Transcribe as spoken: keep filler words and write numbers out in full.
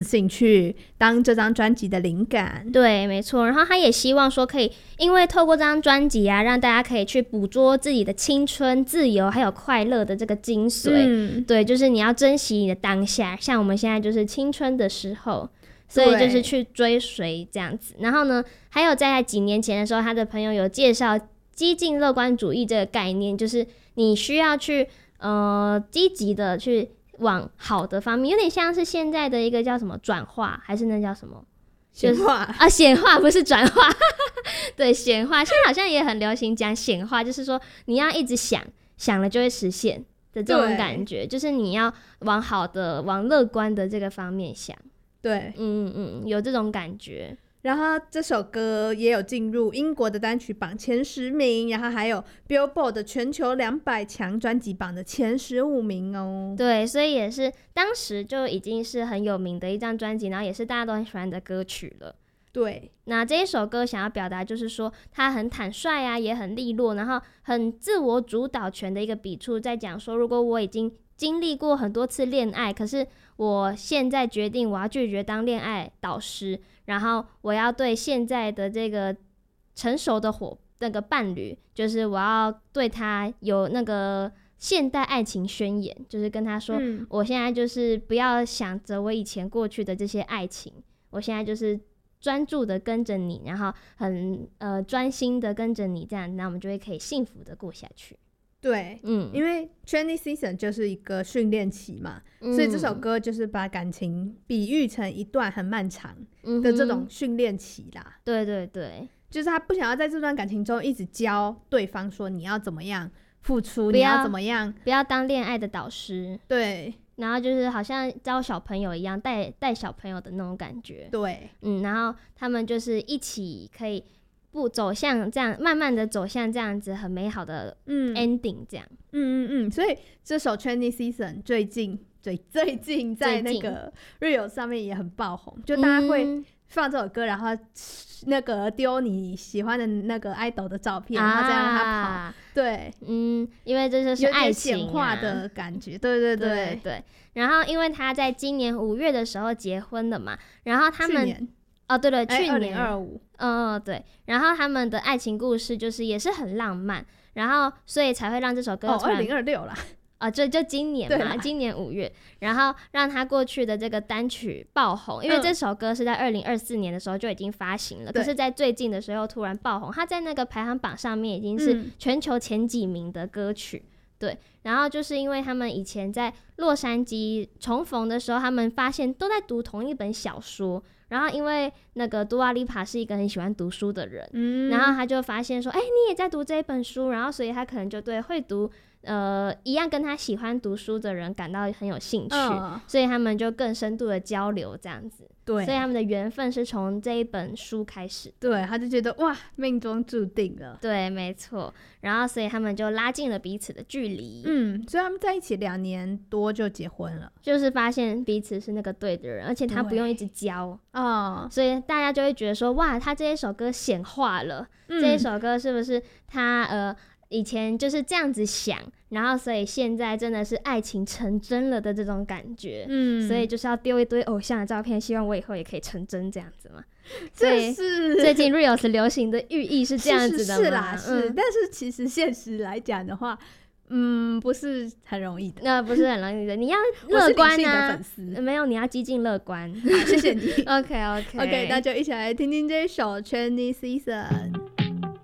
兴趣当这张专辑的灵感。 对，没错。然后他也希望说可以因为透过这张专辑啊，让大家可以去捕捉自己的青春、自由还有快乐的这个精髓、嗯、对，就是你要珍惜你的当下，像我们现在就是青春的时候，所以就是去追随这样子。然后呢，还有在几年前的时候，他的朋友有介绍激进乐观主义这个概念，就是你需要去呃积极的去往好的方面，有点像是现在的一个叫什么转化，还是那叫什么显化啊？显化不是转化对，显化现在好像也很流行讲显化，就是说你要一直想，想了就会实现的这种感觉，就是你要往好的、往乐观的这个方面想。 对， 嗯嗯，有这种感觉。 然后这首歌也有进入英国的单曲榜前十名，然后还有 Billboard 的全球两百强专辑榜的前十五名哦。 对，所以也是当时就已经是很有名的一张专辑，然后也是大家都很喜欢的歌曲了。 对， 那这一首歌想要表达就是说他很坦率啊，也很利落，然后很自我主导权的一个笔触，在讲说如果我已经经历过很多次恋爱，可是我现在决定我要拒绝当恋爱导师，然后我要对现在的这个成熟的伙那个伴侣，就是我要对他有那个现代爱情宣言，就是跟他说、嗯、我现在就是不要想着我以前过去的这些爱情，我现在就是专注的跟着你，然后很呃专心的跟着你，这样那我们就会可以幸福的过下去。 对，嗯，因为 Training Season 就是一个训练期嘛、嗯、所以这首歌就是把感情比喻成一段很漫长的这种训练期啦、嗯、 对对对， 就是他不想要在这段感情中一直教对方说你要怎么样付出，你要怎么样， 不要当恋爱的导师， 对， 然后就是好像教小朋友一样，带带小朋友的那种感觉， 对， 嗯，然后他们就是一起可以不走向这样，慢慢的走向这样子很美好的 ending 这样。 嗯嗯嗯，所以这首 Training Season 最近最最近在那个 Reels 上面也很爆红，就大家会放这首歌，然后那个丢你喜欢的那个 idol 的照片、啊、然后再让他跑。对， 嗯，因为这就是爱情、啊、 有点显化的感觉。对对 对, 对对。然后因为他在今年五月的时候结婚了嘛，然后他们去年哦，对对，去年二零二五， 嗯，对。然后他们的爱情故事就是也是很浪漫，然后所以才会让这首歌哦，二零二六啦， 啊，就就今年嘛，今年五月，然后让他过去的这个单曲爆红，因为这首歌是在二零二四年的时候就已经发行了，可是在最近的时候突然爆红，他在那个排行榜上面已经是全球前几名的歌曲。嗯，对，然后就是因为他们以前在洛杉矶重逢的时候，他们发现都在读同一本小说，然后因为那个杜阿丽帕是一个很喜欢读书的人、嗯、然后他就发现说哎、欸，你也在读这一本书，然后所以他可能就对会读呃一样跟他喜欢读书的人感到很有兴趣、嗯、所以他们就更深度的交流这样子。对，所以他们的缘分是从这一本书开始。 对，他就觉得哇，命中注定了。 对，没错。然后所以他们就拉近了彼此的距离。 嗯，所以他们在一起两年多就结婚了， 就是发现彼此是那个对的人，而且他不用一直教哦，所以大家就会觉得说哇，他这一首歌显化了、嗯、这一首歌是不是他呃以前就是这样子想，然后所以现在真的是爱情成真了的这种感觉。嗯，所以就是要丢一堆偶像的照片，希望我以后也可以成真这样子嘛。 这是最近 Reels 流行的寓意是这样子的吗？ 是是啦，是、嗯、但是其实现实来讲的话嗯，不是很容易的。 那、呃、不是很容易的，你要乐观啊。我是理性的粉丝、 呃、没有，你要激进乐观。 好，谢谢你。 OK OK OK， 那就一起来听听这一首 Training Season。